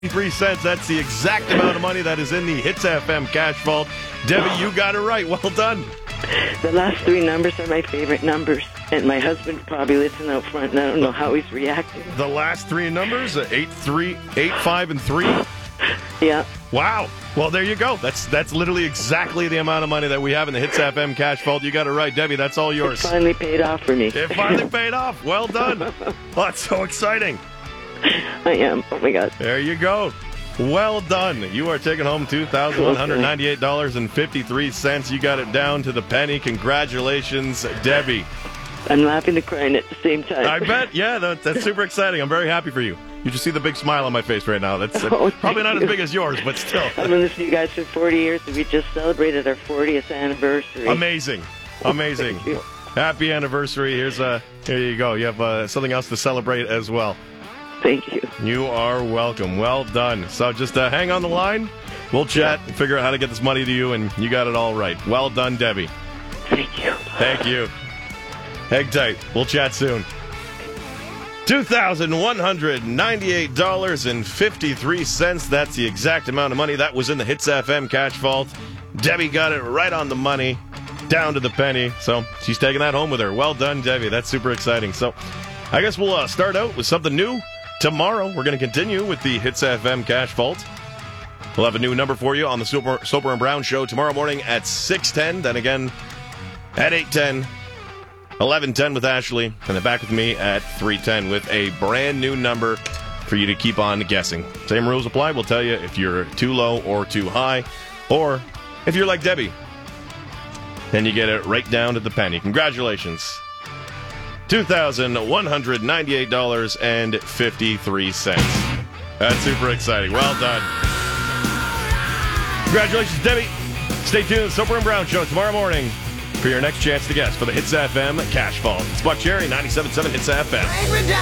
$0.53. That's the exact amount of money that is in the Hits FM cash vault. Debbie, you got it right. Well done. The last three numbers are my favorite numbers, and my husband probably listening out front, and I don't know how he's reacting. The last three numbers, 8, 3, 8, 5, and 3. Yeah. Wow. Well, there you go. That's literally exactly the amount of money that we have in the Hits FM cash vault. You got it right, Debbie. That's all yours. It finally paid off for me. It finally paid off. Well done. Oh, that's so exciting. I am. Oh, my God. There you go. Well done. You are taking home $2,198.53. You got it down to the penny. Congratulations, Debbie. I'm laughing and crying at the same time. I bet. Yeah, that's super exciting. I'm very happy for you. You just see the big smile on my face right now. That's probably not as big as yours, but still. I've been listening to you guys for 40 years, and we just celebrated our 40th anniversary. Amazing. Amazing. Happy anniversary. Here you go. You have something else to celebrate as well. Thank you. You are welcome. Well done. So just hang on the line. We'll chat and figure out how to get this money to you, and you got it all right. Well done, Debbie. Thank you. Thank you. Hang tight. We'll chat soon. $2,198.53. That's the exact amount of money that was in the Hits FM cash vault. Debbie got it right on the money, down to the penny. So she's taking that home with her. Well done, Debbie. That's super exciting. So I guess we'll start out with something new. Tomorrow, we're going to continue with the Hits FM cash vault. We'll have a new number for you on the Soper and Brown show tomorrow morning at 6:10. Then again at 8:10. 11:10 with Ashley, and then back with me at 3:10 with a brand new number for you to keep on guessing. Same rules apply. We'll tell you if you're too low or too high, or if you're like Debbie, then you get it right down to the penny. Congratulations. $2,198.53. That's super exciting. Well done. Congratulations, Debbie. Stay tuned to the Soper and Brown show tomorrow morning for your next chance to guess for the Hits FM cash vault. It's Buck Cherry, 97.7 Hits FM.